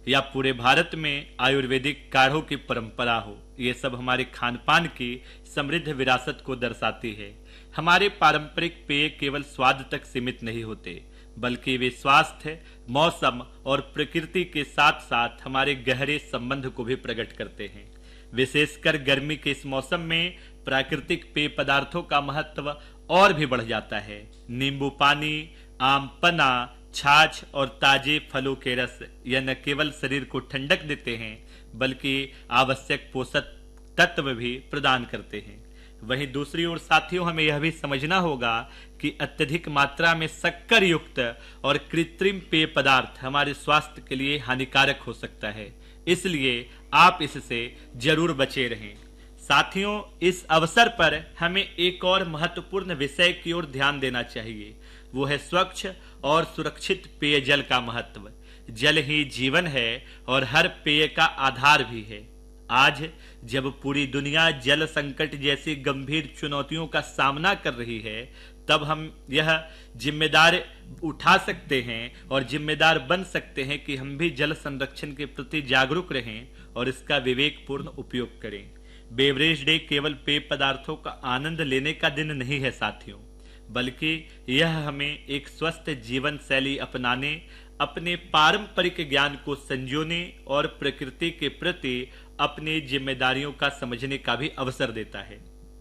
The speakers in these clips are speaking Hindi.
या पूरे भारत में आयुर्वेदिक काढ़ों की परंपरा हो, ये सब हमारे खान पान की समृद्ध विरासत को दर्शाती है। हमारे पारंपरिक पेय केवल स्वाद तक सीमित नहीं होते, बल्कि वे स्वास्थ्य, मौसम और प्रकृति के साथ साथ हमारे गहरे संबंध को भी प्रकट करते हैं। विशेषकर गर्मी के इस मौसम में प्राकृतिक पेय पदार्थों का महत्व और भी बढ़ जाता है। नींबू पानी, आम पन्ना, छाछ और ताजे फलों के रस यह न केवल शरीर को ठंडक देते हैं, बल्कि आवश्यक पोषक तत्व भी प्रदान करते हैं। वहीं दूसरी ओर साथियों, हमें यह भी समझना होगा कि अत्यधिक मात्रा में शक्कर युक्त और कृत्रिम पेय पदार्थ हमारे स्वास्थ्य के लिए हानिकारक हो सकता है, इसलिए आप इससे जरूर बचे रहें। साथियों, इस अवसर पर हमें एक और महत्वपूर्ण विषय की ओर ध्यान देना चाहिए, वो है स्वच्छ और सुरक्षित पेयजल का महत्व। जल ही जीवन है और हर पेय का आधार भी है। आज जब पूरी दुनिया जल संकट जैसी गंभीर चुनौतियों का सामना कर रही है, तब हम यह जिम्मेदार उठा सकते हैं और जिम्मेदार बन सकते हैं कि हम भी जल संरक्षण के प्रति जागरूक रहें और इसका विवेकपूर्ण उपयोग करें। बेवरेज डे केवल पेय पदार्थों का आनंद लेने का दिन नहीं है साथियों, बल्कि यह हमें एक स्वस्थ जीवन शैली अपनाने, अपने पारंपरिक ज्ञान को संजोने और प्रकृति के प्रति अपनी जिम्मेदारियों का समझने का भी अवसर देता है।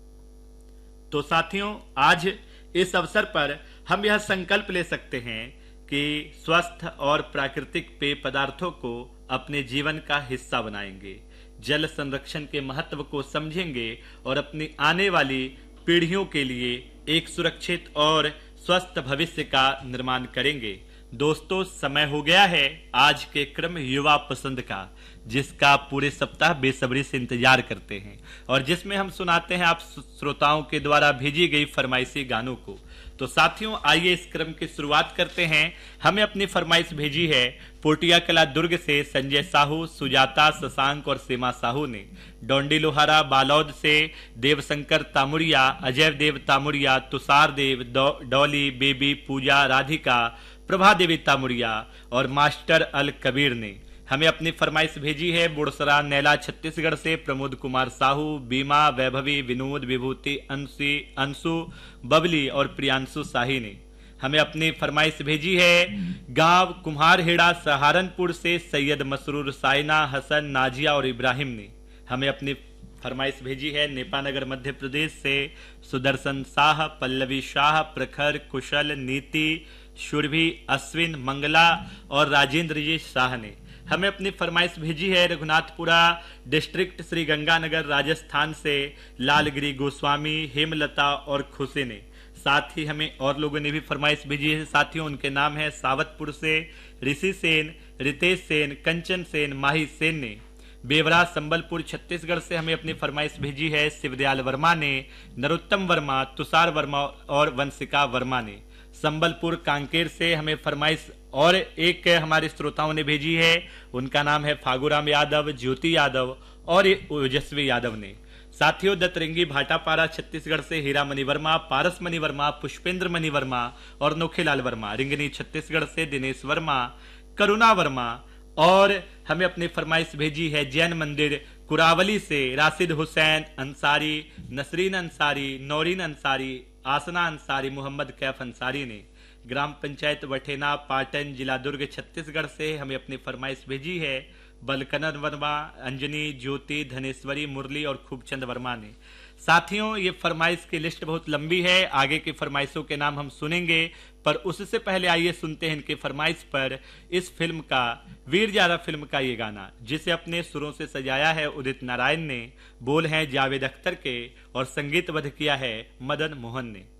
तो साथियों, आज इस अवसर पर हम यह संकल्प ले सकते हैं कि स्वस्थ और प्राकृतिक पेय पदार्थों को अपने जीवन का हिस्सा बनाएंगे, जल संरक्षण के महत्व को समझेंगे और अपनी आने वाली पीढ़ियों के लिए एक सुरक्षित और स्वस्थ भविष्य का निर्माण करेंगे। दोस्तों, समय हो गया है आज के क्रम युवा पसंद का, जिसका पूरे सप्ताह बेसब्री से इंतजार करते हैं और जिसमें हम सुनाते हैं आप श्रोताओं के द्वारा भेजी गई फरमाइशी गानों को। तो साथियों, आइए इस क्रम की शुरुआत करते हैं। हमें अपनी फरमाइश भेजी है पोटिया कला दुर्ग से संजय साहू, सुजाता, शशांक और सीमा साहू ने। डोंडी लोहारा बालौद से देवशंकर तामुरिया, अजय देव तामुरिया, तुषार देव, डॉली, बेबी, पूजा, राधिका, प्रभा देवी तामुरिया और मास्टर अल कबीर ने हमें अपनी फरमाइश भेजी है। बुड़सरा नैला छत्तीसगढ़ से प्रमोद कुमार साहू, बीमा, वैभवी, विनोद, विभूति, अंशु, बबली और प्रियांशु शाही ने हमें अपनी फरमाइश भेजी है। गांव कुम्हारहेड़ा सहारनपुर से सैयद मसरूर, साइना, हसन, नाजिया और इब्राहिम ने हमें अपनी फरमाइश भेजी है। नेपानगर मध्य प्रदेश से सुदर्शन शाह, पल्लवी शाह, प्रखर, कुशल, नीति, शुरभि, अश्विन, मंगला और राजेंद्र जी शाह ने हमें अपनी फरमाइश भेजी है। रघुनाथपुरा डिस्ट्रिक्ट श्री गंगानगर राजस्थान से लालगिरी गोस्वामी, हेमलता और खुशी ने। साथ ही हमें और लोगों ने भी फरमाइश भेजी है साथियों, उनके नाम है सावतपुर से ऋषि सेन, रितेश सेन, कंचन सेन, माही सेन ने। बेवरा संबलपुर छत्तीसगढ़ से हमें अपनी फरमाइश भेजी है शिवदयाल वर्मा ने, नरोत्तम वर्मा, तुषार वर्मा और वंशिका वर्मा ने। संबलपुर कांकेर से हमें फरमाइश और एक हमारे श्रोताओं ने भेजी है, उनका नाम है फागुराम यादव, ज्योति यादव और ओजस्वी यादव ने। साथियों, दतरंगी भाटापारा छत्तीसगढ़ से हीरा मणि वर्मा, पारस मणि वर्मा, पुष्पेंद्र मणि वर्मा और नोखेलाल वर्मा। रिंगनी छत्तीसगढ़ से दिनेश वर्मा, करुणा वर्मा और हमें अपनी फरमाइश भेजी है जैन मंदिर कुरावली से राशिद हुसैन अंसारी, नसरीन अंसारी, नौरीन अंसारी, आसना अंसारी, मोहम्मद कैफ अंसारी ने। ग्राम पंचायत वठेना पाटन, जिला दुर्ग छत्तीसगढ़ से हमें अपनी फरमाइश भेजी है बलकनर वर्मा, अंजनी, ज्योति, धनेश्वरी, मुरली और खूबचंद वर्मा ने। साथियों, ये फरमाइश की लिस्ट बहुत लंबी है, आगे की फरमाइशों के नाम हम सुनेंगे, पर उससे पहले आइए सुनते हैं इनके फरमाइश पर इस फिल्म का, वीर जारा फिल्म का ये गाना, जिसे अपने सुरों से सजाया है उदित नारायण ने, बोल हैं जावेद अख्तर के और संगीतबद्ध किया है मदन मोहन ने।